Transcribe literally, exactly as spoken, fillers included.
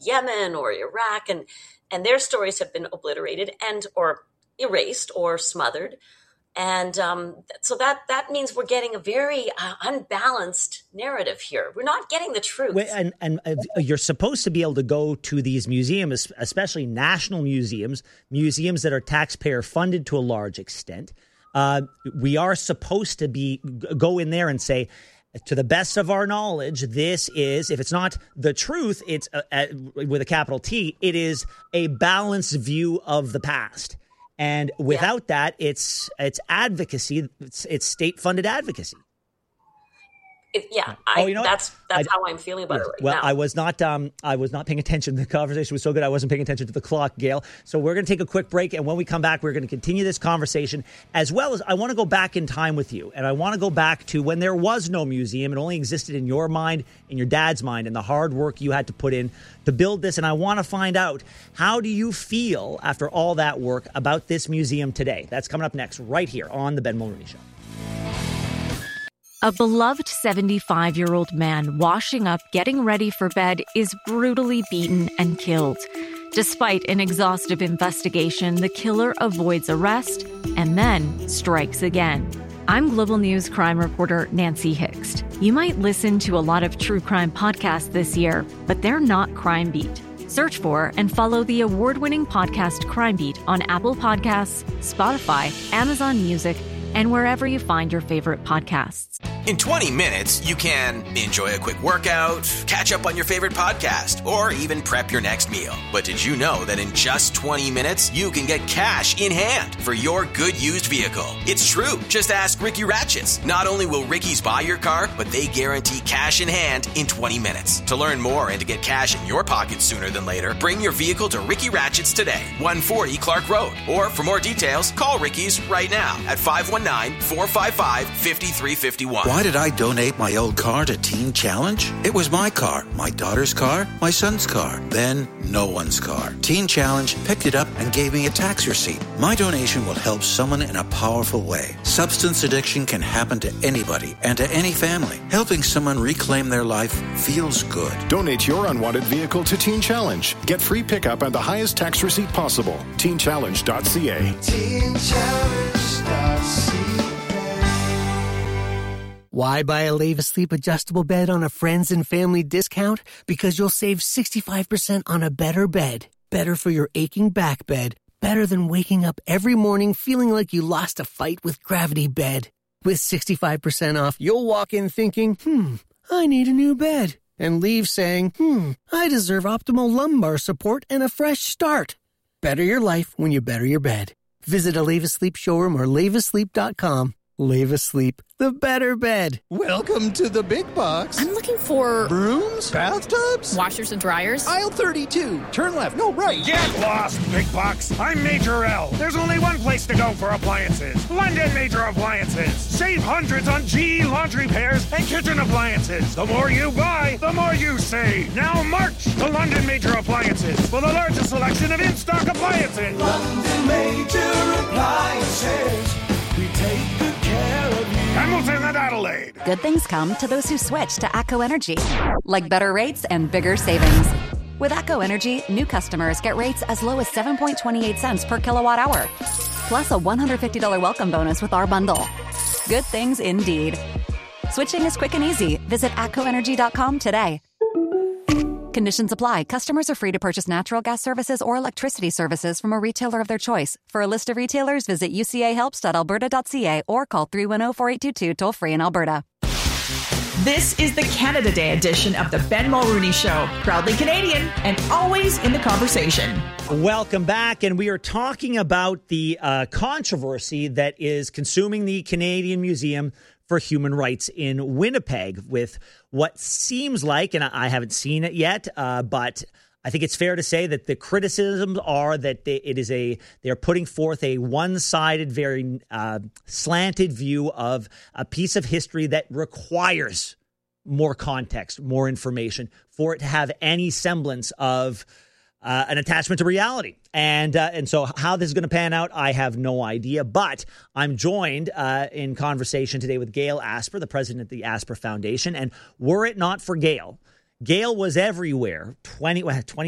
Yemen or Iraq, and and their stories have been obliterated and or erased or smothered. And um, so that that means we're getting a very uh, unbalanced narrative here. We're not getting the truth. Wait, and and uh, you're supposed to be able to go to these museums, especially national museums, museums that are taxpayer funded to a large extent. Uh, we are supposed to be go in there and say, to the best of our knowledge, this is, if it's not the truth, it's uh, uh, with a capital T, it is a balanced view of the past. And without yeah. that, it's it's advocacy. It's, it's state-funded advocacy. It, yeah, I, oh, you know that's that's I, how I'm feeling about yes. it right well, now. Well, I was not um, I was not paying attention. The conversation was so good, I wasn't paying attention to the clock, Gail. So we're going to take a quick break, and when we come back, we're going to continue this conversation. As well as I want to go back in time with you, and I want to go back to when there was no museum. It only existed in your mind, in your dad's mind, and the hard work you had to put in to build this. And I want to find out, how do you feel after all that work about this museum today? That's coming up next, right here on The Ben Mulroney Show. A beloved seventy-five-year-old man washing up, getting ready for bed, is brutally beaten and killed. Despite an exhaustive investigation, the killer avoids arrest and then strikes again. I'm Global News crime reporter Nancy Hixt. You might listen to a lot of true crime podcasts this year, but they're not Crime Beat. Search for and follow the award-winning podcast Crime Beat on Apple Podcasts, Spotify, Amazon Music, and wherever you find your favorite podcasts. In twenty minutes, you can enjoy a quick workout, catch up on your favorite podcast, or even prep your next meal. But did you know that in just twenty minutes, you can get cash in hand for your good used vehicle? It's true. Just ask Ricky Ratchets. Not only will Ricky's buy your car, but they guarantee cash in hand in twenty minutes. To learn more and to get cash in your pocket sooner than later, bring your vehicle to Ricky Ratchets today, one forty Clark Road. Or for more details, call Ricky's right now at five one nine, four five five, five three five one. Why did I donate my old car to Teen Challenge? It was my car, my daughter's car, my son's car, then no one's car. Teen Challenge picked it up and gave me a tax receipt. My donation will help someone in a powerful way. Substance addiction can happen to anybody and to any family. Helping someone reclaim their life feels good. Donate your unwanted vehicle to Teen Challenge. Get free pickup and the highest tax receipt possible. teen challenge dot c a. teen challenge dot c a. Why buy a Leva Sleep adjustable bed on a friends and family discount? Because you'll save sixty-five percent on a better bed. Better for your aching back bed. Better than waking up every morning feeling like you lost a fight with Gravity Bed. With sixty-five percent off, you'll walk in thinking, hmm, I need a new bed. And leave saying, hmm, I deserve optimal lumbar support and a fresh start. Better your life when you better your bed. Visit a Leva Sleep showroom or leva sleep dot com. Leva Sleep, the better bed. Welcome to the big box. I'm looking for... brooms? Bathtubs? Washers and dryers? Aisle thirty-two. Turn left. No, right. Get lost, big box. I'm Major L. There's only one place to go for appliances. London Major Appliances. Save hundreds on G E laundry pairs and kitchen appliances. The more you buy, the more you save. Now march to London Major Appliances for the largest selection of in-stock appliances. London Major Appliances. We take good care of you. Hamilton and Adelaide. Good things come to those who switch to ACO Energy, like better rates and bigger savings. With ACO Energy, new customers get rates as low as seven point two eight cents per kilowatt hour, plus a one hundred fifty dollars welcome bonus with our bundle. Good things indeed. Switching is quick and easy. Visit A C O energy dot com today. Conditions apply. Customers are free to purchase natural gas services or electricity services from a retailer of their choice. For a list of retailers, visit u c a helps dot alberta dot c a or call three one zero, four eight two two toll free in Alberta. This is the Canada Day edition of the Ben Mulroney Show. Proudly Canadian and always in the conversation. Welcome back, and we are talking about the uh, controversy that is consuming the Canadian Museum for Human Rights in Winnipeg, with what seems like, and I haven't seen it yet, uh, but I think it's fair to say that the criticisms are that they, it is a they're putting forth a one-sided, very uh, slanted view of a piece of history that requires more context, more information for it to have any semblance of Uh, an attachment to reality. And uh, and so how this is going to pan out, I have no idea. But I'm joined uh, in conversation today with Gail Asper, the president of the Asper Foundation. And were it not for Gail, Gail was everywhere twenty, twenty